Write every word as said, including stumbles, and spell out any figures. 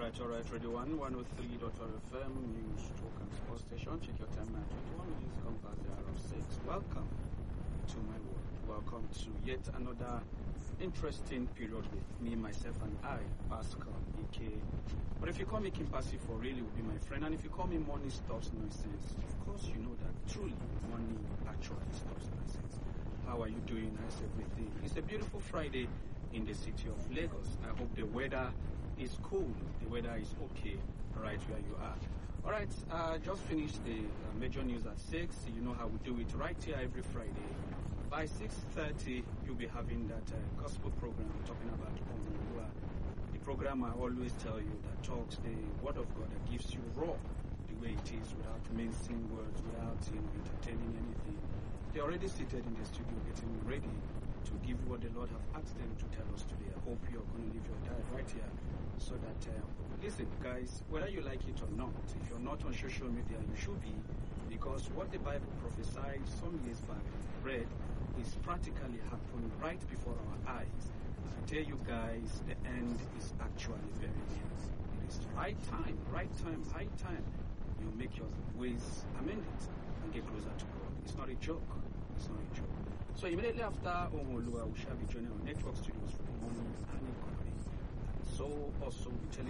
Alright, alright, Radio one, one oh three point one F M, News, Talk and Sports Station. Check your time now, twenty-one minutes, come past the hour of six. Welcome to my world. Welcome to yet another interesting period with me, myself, and I, Pascal, A K. But if you call me Kimpasi for real, you will be my friend. And if you call me Money Stops Nonsense, of course you know that truly money actually stops nonsense. How are you doing? How's everything? It's a beautiful Friday in the city of Lagos. I hope the weather is cool. The weather is okay right where you are. All right, uh, just finished the uh, major news at six. You know how we do it right here every Friday. By six thirty, you'll be having that uh, gospel program talking about Onwelua. The program I always tell you that talks the word of God, that gives you raw the way it is without mincing words, without you know, entertaining anything. They're already seated in the studio getting ready to give what the Lord have asked them to tell us today. I hope you're going to live your diet right here so that, uh, listen guys, whether you like it or not, if you're not on social media, you should be, because what the Bible prophesied some years back, read, is practically happening right before our eyes. I tell you guys, the end is actually very near. It is right time, right time, high time. You make your ways amended and get closer to God. It's not a joke. It's not a joke. So immediately after Onwelua, we shall be joining our network studios for the morning and economy. And so also we tell